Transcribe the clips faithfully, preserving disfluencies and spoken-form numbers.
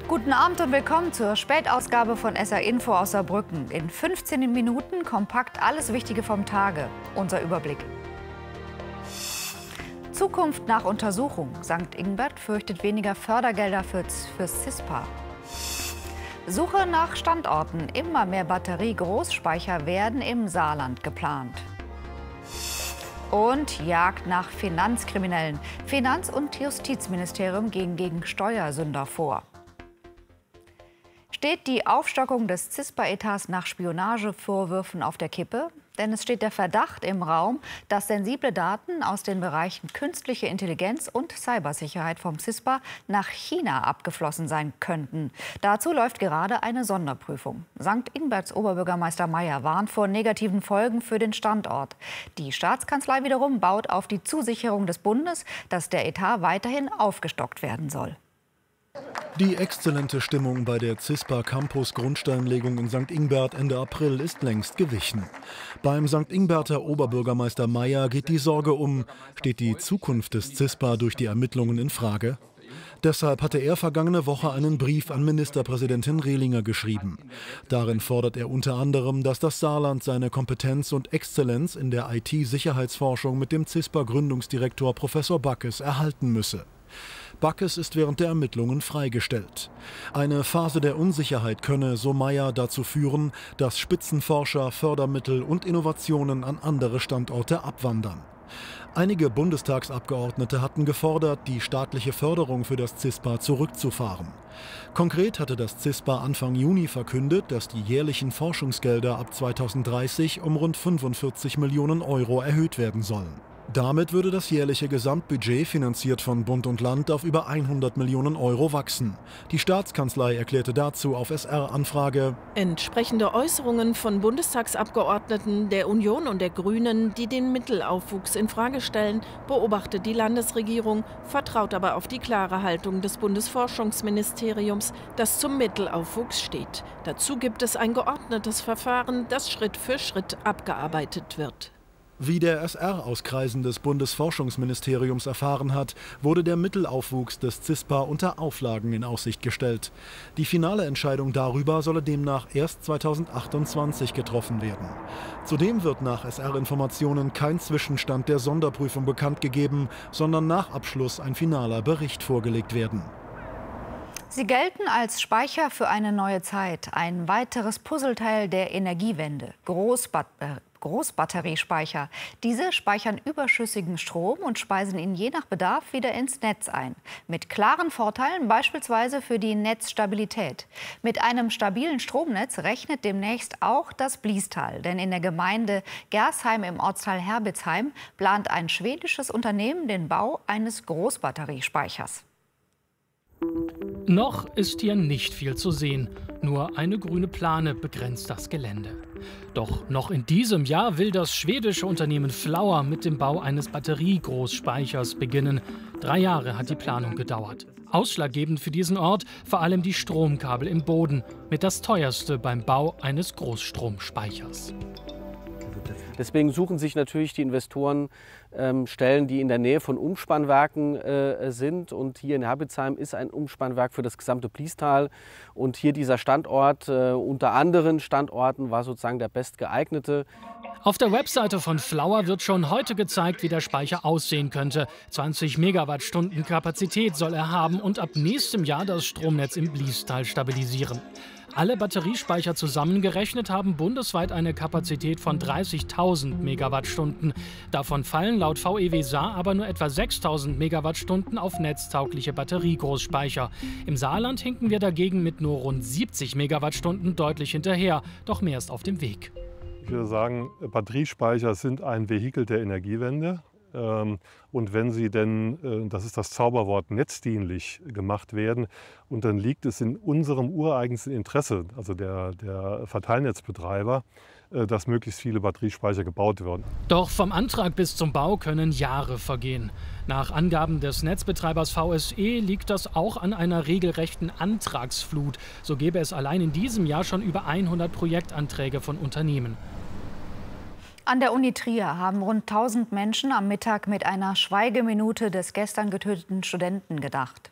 Guten Abend und willkommen zur Spätausgabe von S R Info aus Saarbrücken. In fünfzehn Minuten kompakt alles Wichtige vom Tage. Unser Überblick. Zukunft nach Untersuchung. Sankt Ingbert fürchtet weniger Fördergelder für, für CISPA. Suche nach Standorten. Immer mehr Batterie-Großspeicher werden im Saarland geplant. Und Jagd nach Finanzkriminellen. Finanz- und Justizministerium gehen gegen Steuersünder vor. Steht die Aufstockung des CISPA-Etats nach Spionagevorwürfen auf der Kippe? Denn es steht der Verdacht im Raum, dass sensible Daten aus den Bereichen künstliche Intelligenz und Cybersicherheit vom CISPA nach China abgeflossen sein könnten. Dazu läuft gerade eine Sonderprüfung. Sankt Ingberts Oberbürgermeister Mayer warnt vor negativen Folgen für den Standort. Die Staatskanzlei wiederum baut auf die Zusicherung des Bundes, dass der Etat weiterhin aufgestockt werden soll. Die exzellente Stimmung bei der CISPA-Campus-Grundsteinlegung in Sankt Ingbert Ende April ist längst gewichen. Beim Sankt Ingberter Oberbürgermeister Mayer geht die Sorge um, steht die Zukunft des CISPA durch die Ermittlungen in Frage? Deshalb hatte er vergangene Woche einen Brief an Ministerpräsidentin Rehlinger geschrieben. Darin fordert er unter anderem, dass das Saarland seine Kompetenz und Exzellenz in der I T-Sicherheitsforschung mit dem CISPA-Gründungsdirektor Professor Backes erhalten müsse. Backes ist während der Ermittlungen freigestellt. Eine Phase der Unsicherheit könne, so Mayer, dazu führen, dass Spitzenforscher, Fördermittel und Innovationen an andere Standorte abwandern. Einige Bundestagsabgeordnete hatten gefordert, die staatliche Förderung für das CISPA zurückzufahren. Konkret hatte das CISPA Anfang Juni verkündet, dass die jährlichen Forschungsgelder ab zweitausenddreißig um rund fünfundvierzig Millionen Euro erhöht werden sollen. Damit würde das jährliche Gesamtbudget, finanziert von Bund und Land, auf über hundert Millionen Euro wachsen. Die Staatskanzlei erklärte dazu auf S R-Anfrage: Entsprechende Äußerungen von Bundestagsabgeordneten der Union und der Grünen, die den Mittelaufwuchs in Frage stellen, beobachtet die Landesregierung, vertraut aber auf die klare Haltung des Bundesforschungsministeriums, das zum Mittelaufwuchs steht. Dazu gibt es ein geordnetes Verfahren, das Schritt für Schritt abgearbeitet wird. Wie der S R aus Kreisen des Bundesforschungsministeriums erfahren hat, wurde der Mittelaufwuchs des CISPA unter Auflagen in Aussicht gestellt. Die finale Entscheidung darüber solle demnach erst zweitausendachtundzwanzig getroffen werden. Zudem wird nach S R-Informationen kein Zwischenstand der Sonderprüfung bekannt gegeben, sondern nach Abschluss ein finaler Bericht vorgelegt werden. Sie gelten als Speicher für eine neue Zeit. Ein weiteres Puzzleteil der Energiewende. Großbat Großbatteriespeicher. Diese speichern überschüssigen Strom und speisen ihn je nach Bedarf wieder ins Netz ein. Mit klaren Vorteilen, beispielsweise für die Netzstabilität. Mit einem stabilen Stromnetz rechnet demnächst auch das Bliestal. Denn in der Gemeinde Gersheim im Ortsteil Herbitzheim plant ein schwedisches Unternehmen den Bau eines Großbatteriespeichers. Noch ist hier nicht viel zu sehen. Nur eine grüne Plane begrenzt das Gelände. Doch noch in diesem Jahr will das schwedische Unternehmen Flower mit dem Bau eines Batteriegroßspeichers beginnen. Drei Jahre hat die Planung gedauert. Ausschlaggebend für diesen Ort vor allem die Stromkabel im Boden, mit das teuerste beim Bau eines Großstromspeichers. Deswegen suchen sich natürlich die Investoren ähm, Stellen, die in der Nähe von Umspannwerken äh, sind. Und hier in Herbitzheim ist ein Umspannwerk für das gesamte Bliestal. Und hier dieser Standort äh, unter anderen Standorten war sozusagen der bestgeeignete. Auf der Webseite von Flower wird schon heute gezeigt, wie der Speicher aussehen könnte. zwanzig Megawattstunden Kapazität soll er haben und ab nächstem Jahr das Stromnetz im Bliestal stabilisieren. Alle Batteriespeicher zusammengerechnet haben bundesweit eine Kapazität von dreißigtausend Megawattstunden. Davon fallen laut V E W Saar aber nur etwa sechstausend Megawattstunden auf netztaugliche Batteriegroßspeicher. Im Saarland hinken wir dagegen mit nur rund siebzig Megawattstunden deutlich hinterher. Doch mehr ist auf dem Weg. Ich würde sagen, Batteriespeicher sind ein Vehikel der Energiewende. Und wenn sie denn, das ist das Zauberwort, netzdienlich gemacht werden, und dann liegt es in unserem ureigensten Interesse, also der, der Verteilnetzbetreiber, dass möglichst viele Batteriespeicher gebaut werden. Doch vom Antrag bis zum Bau können Jahre vergehen. Nach Angaben des Netzbetreibers V S E liegt das auch an einer regelrechten Antragsflut. So gäbe es allein in diesem Jahr schon über hundert Projektanträge von Unternehmen. An der Uni Trier haben rund tausend Menschen am Mittag mit einer Schweigeminute des gestern getöteten Studenten gedacht.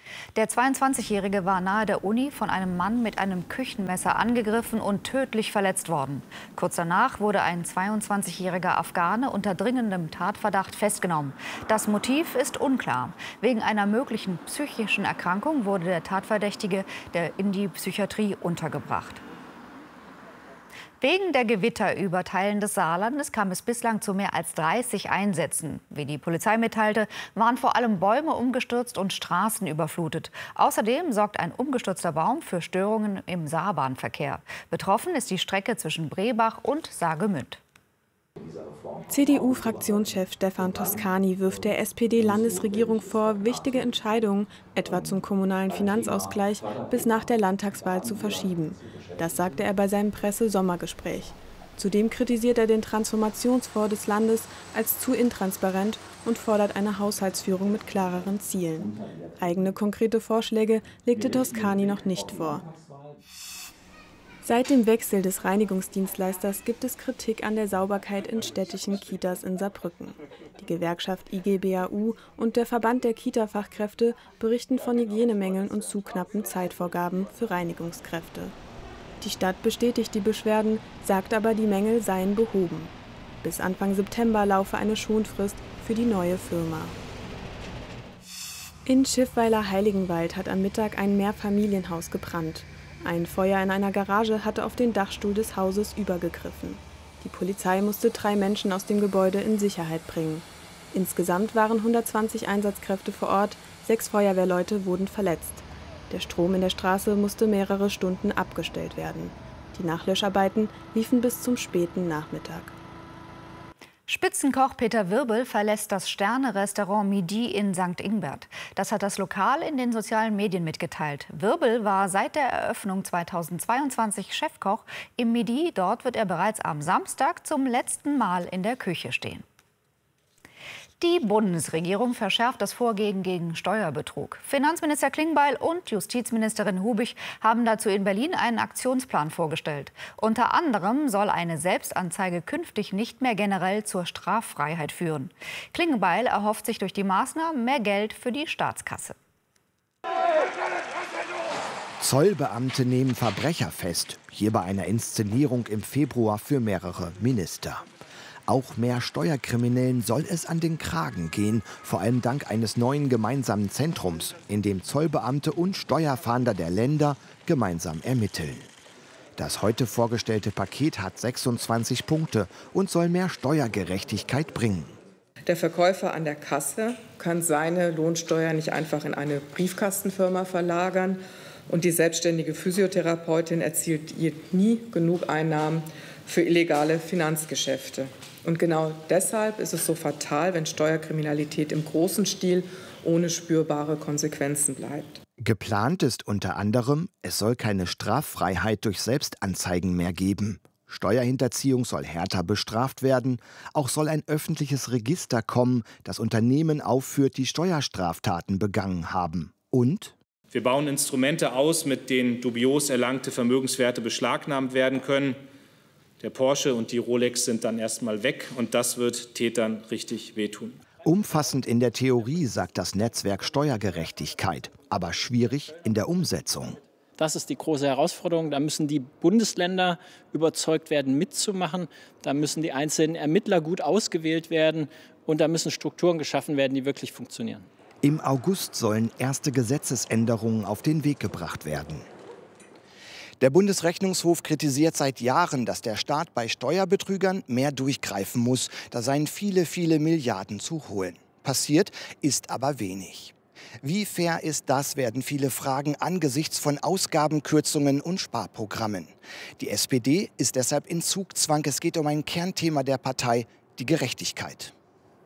Der zweiundzwanzigjährige war nahe der Uni von einem Mann mit einem Küchenmesser angegriffen und tödlich verletzt worden. Kurz danach wurde ein zweiundzwanzigjähriger Afghane unter dringendem Tatverdacht festgenommen. Das Motiv ist unklar. Wegen einer möglichen psychischen Erkrankung wurde der Tatverdächtige in die Psychiatrie untergebracht. Wegen der Gewitter über Teilen des Saarlandes kam es bislang zu mehr als dreißig Einsätzen. Wie die Polizei mitteilte, waren vor allem Bäume umgestürzt und Straßen überflutet. Außerdem sorgt ein umgestürzter Baum für Störungen im Saarbahnverkehr. Betroffen ist die Strecke zwischen Brebach und Saargemünd. C D U-Fraktionschef Stefan Toscani wirft der S P D-Landesregierung vor, wichtige Entscheidungen, etwa zum kommunalen Finanzausgleich, bis nach der Landtagswahl zu verschieben. Das sagte er bei seinem Presse-Sommergespräch. Zudem kritisiert er den Transformationsfonds des Landes als zu intransparent und fordert eine Haushaltsführung mit klareren Zielen. Eigene konkrete Vorschläge legte Toscani noch nicht vor. Seit dem Wechsel des Reinigungsdienstleisters gibt es Kritik an der Sauberkeit in städtischen Kitas in Saarbrücken. Die Gewerkschaft I G B A U und der Verband der Kita-Fachkräfte berichten von Hygienemängeln und zu knappen Zeitvorgaben für Reinigungskräfte. Die Stadt bestätigt die Beschwerden, sagt aber, die Mängel seien behoben. Bis Anfang September laufe eine Schonfrist für die neue Firma. In Schiffweiler-Heiligenwald hat am Mittag ein Mehrfamilienhaus gebrannt. Ein Feuer in einer Garage hatte auf den Dachstuhl des Hauses übergegriffen. Die Polizei musste drei Menschen aus dem Gebäude in Sicherheit bringen. Insgesamt waren hundertzwanzig Einsatzkräfte vor Ort, sechs Feuerwehrleute wurden verletzt. Der Strom in der Straße musste mehrere Stunden abgestellt werden. Die Nachlöscharbeiten liefen bis zum späten Nachmittag. Spitzenkoch Peter Wirbel verlässt das Sterne-Restaurant Midi in Sankt Ingbert. Das hat das Lokal in den sozialen Medien mitgeteilt. Wirbel war seit der Eröffnung zweitausendzweiundzwanzig Chefkoch im Midi. Dort wird er bereits am Samstag zum letzten Mal in der Küche stehen. Die Bundesregierung verschärft das Vorgehen gegen Steuerbetrug. Finanzminister Klingbeil und Justizministerin Hubig haben dazu in Berlin einen Aktionsplan vorgestellt. Unter anderem soll eine Selbstanzeige künftig nicht mehr generell zur Straffreiheit führen. Klingbeil erhofft sich durch die Maßnahmen mehr Geld für die Staatskasse. Zollbeamte nehmen Verbrecher fest. Hier bei einer Inszenierung im Februar für mehrere Minister. Auch mehr Steuerkriminellen soll es an den Kragen gehen, vor allem dank eines neuen gemeinsamen Zentrums, in dem Zollbeamte und Steuerfahnder der Länder gemeinsam ermitteln. Das heute vorgestellte Paket hat sechsundzwanzig Punkte und soll mehr Steuergerechtigkeit bringen. Der Verkäufer an der Kasse kann seine Lohnsteuer nicht einfach in eine Briefkastenfirma verlagern. Und die selbstständige Physiotherapeutin erzielt nie genug Einnahmen für illegale Finanzgeschäfte. Und genau deshalb ist es so fatal, wenn Steuerkriminalität im großen Stil ohne spürbare Konsequenzen bleibt. Geplant ist unter anderem, es soll keine Straffreiheit durch Selbstanzeigen mehr geben. Steuerhinterziehung soll härter bestraft werden. Auch soll ein öffentliches Register kommen, das Unternehmen aufführt, die Steuerstraftaten begangen haben. Und wir bauen Instrumente aus, mit denen dubios erlangte Vermögenswerte beschlagnahmt werden können. Der Porsche und die Rolex sind dann erstmal weg und das wird Tätern richtig wehtun. Umfassend in der Theorie, sagt das Netzwerk Steuergerechtigkeit, aber schwierig in der Umsetzung. Das ist die große Herausforderung. Da müssen die Bundesländer überzeugt werden, mitzumachen. Da müssen die einzelnen Ermittler gut ausgewählt werden und da müssen Strukturen geschaffen werden, die wirklich funktionieren. Im August sollen erste Gesetzesänderungen auf den Weg gebracht werden. Der Bundesrechnungshof kritisiert seit Jahren, dass der Staat bei Steuerbetrügern mehr durchgreifen muss. Da seien viele, viele Milliarden zu holen. Passiert ist aber wenig. Wie fair ist das, werden viele fragen angesichts von Ausgabenkürzungen und Sparprogrammen. Die S P D ist deshalb in Zugzwang. Es geht um ein Kernthema der Partei, die Gerechtigkeit.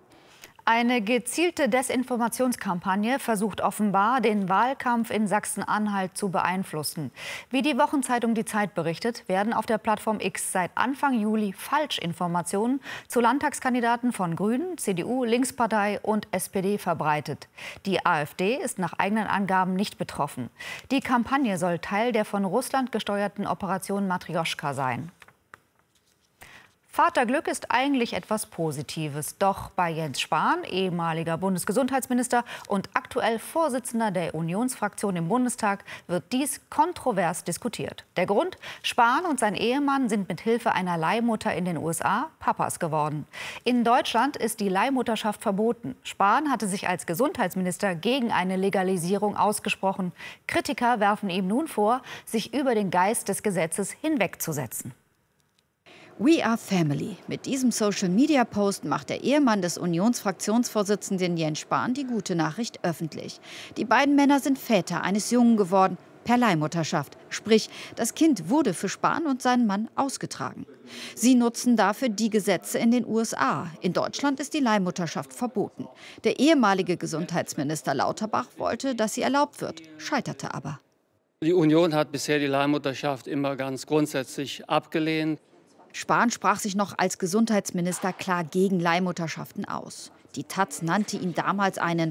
Eine gezielte Desinformationskampagne versucht offenbar, den Wahlkampf in Sachsen-Anhalt zu beeinflussen. Wie die Wochenzeitung Die Zeit berichtet, werden auf der Plattform X seit Anfang Juli Falschinformationen zu Landtagskandidaten von Grünen, C D U, Linkspartei und S P D verbreitet. Die AfD ist nach eigenen Angaben nicht betroffen. Die Kampagne soll Teil der von Russland gesteuerten Operation Matrjoschka sein. Vaterglück ist eigentlich etwas Positives. Doch bei Jens Spahn, ehemaliger Bundesgesundheitsminister und aktuell Vorsitzender der Unionsfraktion im Bundestag, wird dies kontrovers diskutiert. Der Grund? Spahn und sein Ehemann sind mit Hilfe einer Leihmutter in den U S A Papas geworden. In Deutschland ist die Leihmutterschaft verboten. Spahn hatte sich als Gesundheitsminister gegen eine Legalisierung ausgesprochen. Kritiker werfen ihm nun vor, sich über den Geist des Gesetzes hinwegzusetzen. We are family. Mit diesem Social-Media-Post macht der Ehemann des Unionsfraktionsvorsitzenden Jens Spahn die gute Nachricht öffentlich. Die beiden Männer sind Väter eines Jungen geworden, per Leihmutterschaft. Sprich, das Kind wurde für Spahn und seinen Mann ausgetragen. Sie nutzen dafür die Gesetze in den U S A. In Deutschland ist die Leihmutterschaft verboten. Der ehemalige Gesundheitsminister Lauterbach wollte, dass sie erlaubt wird, scheiterte aber. Die Union hat bisher die Leihmutterschaft immer ganz grundsätzlich abgelehnt. Spahn sprach sich noch als Gesundheitsminister klar gegen Leihmutterschaften aus. Die Taz nannte ihn damals einen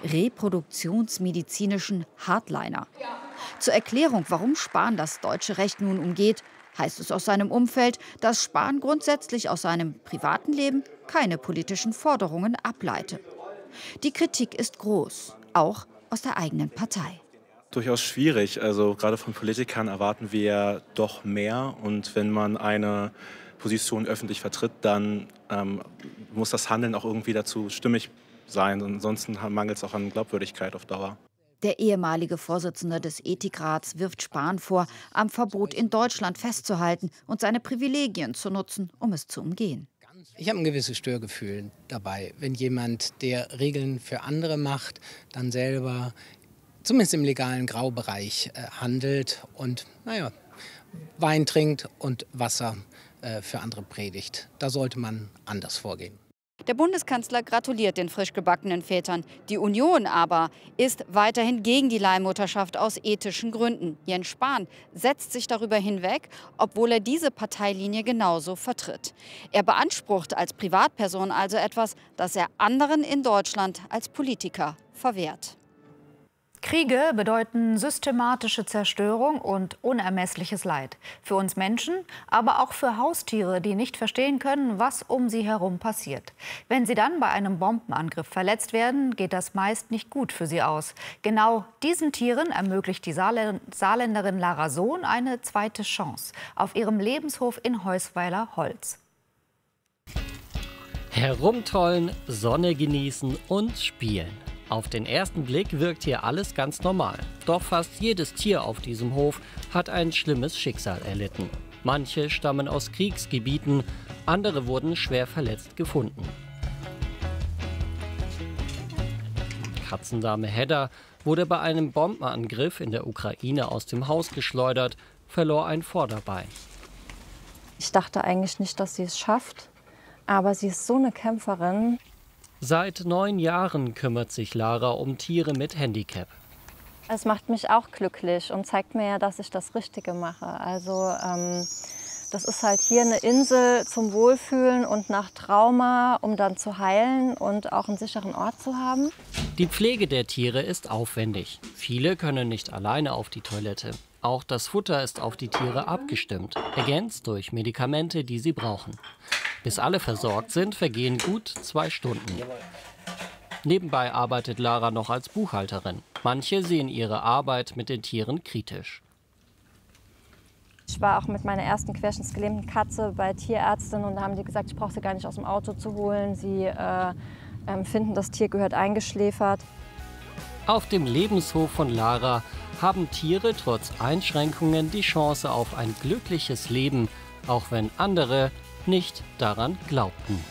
reproduktionsmedizinischen Hardliner. Zur Erklärung, warum Spahn das deutsche Recht nun umgeht, heißt es aus seinem Umfeld, dass Spahn grundsätzlich aus seinem privaten Leben keine politischen Forderungen ableite. Die Kritik ist groß, auch aus der eigenen Partei. Durchaus schwierig. Also gerade von Politikern erwarten wir doch mehr. Und wenn man eine Position öffentlich vertritt, dann ähm, muss das Handeln auch irgendwie dazu stimmig sein. Ansonsten mangelt es auch an Glaubwürdigkeit auf Dauer. Der ehemalige Vorsitzende des Ethikrats wirft Spahn vor, am Verbot in Deutschland festzuhalten und seine Privilegien zu nutzen, um es zu umgehen. Ich habe ein gewisses Störgefühl dabei, wenn jemand, der Regeln für andere macht, dann selber zumindest im legalen Graubereich äh, handelt und naja, Wein trinkt und Wasser äh, für andere predigt. Da sollte man anders vorgehen. Der Bundeskanzler gratuliert den frisch gebackenen Vätern. Die Union aber ist weiterhin gegen die Leihmutterschaft aus ethischen Gründen. Jens Spahn setzt sich darüber hinweg, obwohl er diese Parteilinie genauso vertritt. Er beansprucht als Privatperson also etwas, das er anderen in Deutschland als Politiker verwehrt. Kriege bedeuten systematische Zerstörung und unermessliches Leid. Für uns Menschen, aber auch für Haustiere, die nicht verstehen können, was um sie herum passiert. Wenn sie dann bei einem Bombenangriff verletzt werden, geht das meist nicht gut für sie aus. Genau diesen Tieren ermöglicht die Saarländerin Lara Sohn eine zweite Chance auf ihrem Lebenshof in Heusweiler-Holz. Herumtollen, Sonne genießen und spielen. Auf den ersten Blick wirkt hier alles ganz normal. Doch fast jedes Tier auf diesem Hof hat ein schlimmes Schicksal erlitten. Manche stammen aus Kriegsgebieten, andere wurden schwer verletzt gefunden. Katzendame Hedda wurde bei einem Bombenangriff in der Ukraine aus dem Haus geschleudert, verlor ein Vorderbein. Ich dachte eigentlich nicht, dass sie es schafft, aber sie ist so eine Kämpferin. Seit neun Jahren kümmert sich Lara um Tiere mit Handicap. Es macht mich auch glücklich und zeigt mir ja, dass ich das Richtige mache. Also ähm, das ist halt hier eine Insel zum Wohlfühlen und nach Trauma, um dann zu heilen und auch einen sicheren Ort zu haben. Die Pflege der Tiere ist aufwendig. Viele können nicht alleine auf die Toilette. Auch das Futter ist auf die Tiere abgestimmt, ergänzt durch Medikamente, die sie brauchen. Bis alle versorgt sind, vergehen gut zwei Stunden. Nebenbei arbeitet Lara noch als Buchhalterin. Manche sehen ihre Arbeit mit den Tieren kritisch. Ich war auch mit meiner ersten querschnittsgelähmten Katze bei Tierärzten und da haben die gesagt, ich brauche sie gar nicht aus dem Auto zu holen. Sie äh, äh, finden, das Tier gehört eingeschläfert. Auf dem Lebenshof von Lara haben Tiere trotz Einschränkungen die Chance auf ein glückliches Leben, auch wenn andere nicht daran glaubten.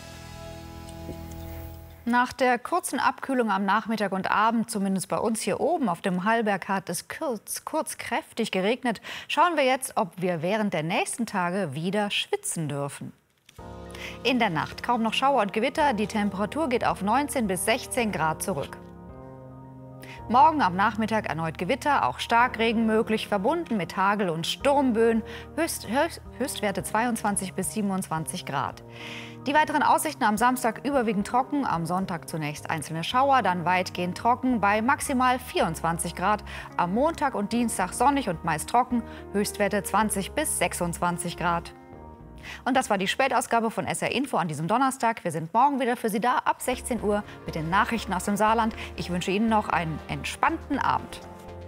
Nach der kurzen Abkühlung am Nachmittag und Abend, zumindest bei uns hier oben auf dem Hallberg, hat es kurz, kurz kräftig geregnet. Schauen wir jetzt, ob wir während der nächsten Tage wieder schwitzen dürfen. In der Nacht kaum noch Schauer und Gewitter. Die Temperatur geht auf neunzehn bis sechzehn Grad zurück. Morgen am Nachmittag erneut Gewitter, auch Starkregen möglich, verbunden mit Hagel- und Sturmböen. Höchst, Höchst, Höchstwerte zweiundzwanzig bis siebenundzwanzig Grad. Die weiteren Aussichten am Samstag überwiegend trocken, am Sonntag zunächst einzelne Schauer, dann weitgehend trocken bei maximal vierundzwanzig Grad. Am Montag und Dienstag sonnig und meist trocken, Höchstwerte zwanzig bis sechsundzwanzig Grad. Und das war die Spätausgabe von S R Info an diesem Donnerstag. Wir sind morgen wieder für Sie da ab sechzehn Uhr mit den Nachrichten aus dem Saarland. Ich wünsche Ihnen noch einen entspannten Abend.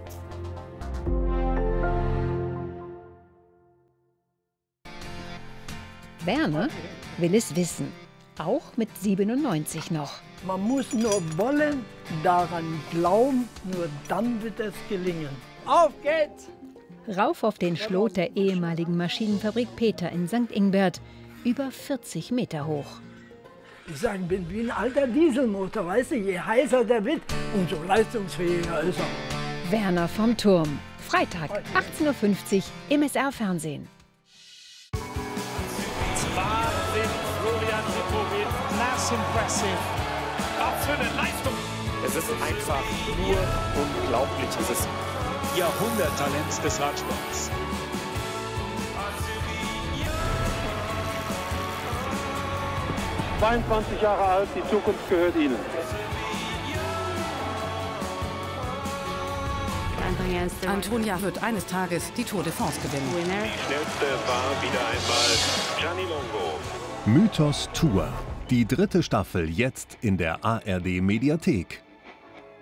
Werner will es wissen, auch mit siebenundneunzig noch. Man muss nur wollen, daran glauben, nur dann wird es gelingen. Auf geht's! Rauf auf den Schlot der ehemaligen Maschinenfabrik Peter in Sankt Ingbert, über vierzig Meter hoch. Ich sage, bin wie ein alter Dieselmotor, weißt du, je heißer der wird, umso leistungsfähiger ist er. Werner vom Turm, Freitag, achtzehn Uhr fünfzig im S R-Fernsehen. Wahnsinn, Florian Sipowit, that's impressive. Was für eine Leistung! Es ist einfach nur unglaublich, dieses Jahrhunderttalent des Radsports. zweiundzwanzig Jahre alt, die Zukunft gehört Ihnen. Antonia wird eines Tages die Tour de France gewinnen. Die schnellste war wieder einmal Gianni Longo. Mythos Tour. Die dritte Staffel jetzt in der A R D Mediathek.